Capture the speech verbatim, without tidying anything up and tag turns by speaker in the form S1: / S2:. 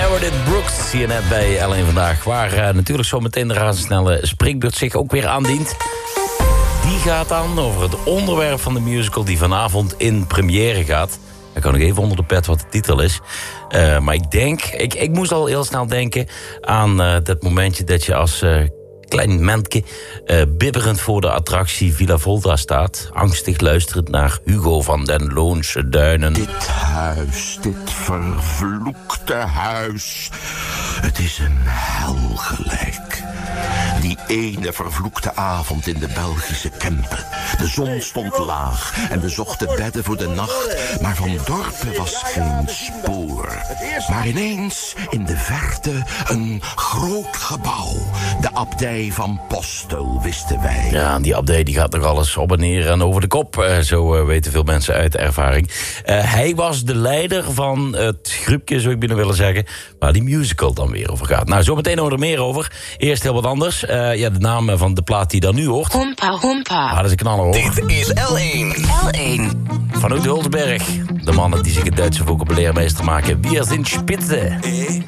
S1: Meredith Brooks hier net bij L één Vandaag. Waar uh, natuurlijk zo meteen de razendsnelle spreekbeurt zich ook weer aandient. Die gaat dan over het onderwerp van de musical die vanavond in première gaat. Ik kan nog even onder de pet wat de titel is. Uh, maar ik denk, ik, ik moest al heel snel denken aan uh, dat momentje dat je als uh, klein mensje uh, bibberend voor de attractie Villa Volta staat. Angstig luisterend naar Hugo van den Loonse Duinen.
S2: Dit huis, dit vervloekte huis. Het is een hel gelijk. Die ene vervloekte avond in de Belgische Kempen. De zon stond laag en we zochten bedden voor de nacht. Maar van dorpen was geen spoor. Maar ineens in de verte een groot gebouw. De abdij van Postel, wisten wij.
S1: Ja, die abdij die gaat nog alles op en neer en over de kop. Uh, zo uh, weten veel mensen uit de ervaring. Uh, hij was de leider van het groepje, zou ik binnen willen zeggen, waar die musical dan weer over gaat. Nou, zo meteen horen we er meer over. Eerst heel wat anders. Uh, ja, de naam van de plaat die je dan nu hoort.
S3: Hompa, hompa.
S1: Ah, dat is een knaller, hoor.
S4: Dit is L één.
S3: L één.
S1: Vanuit Hulsberg. De mannen die zich het Duitse vocabulaire meester maken. Wir sind Spitze.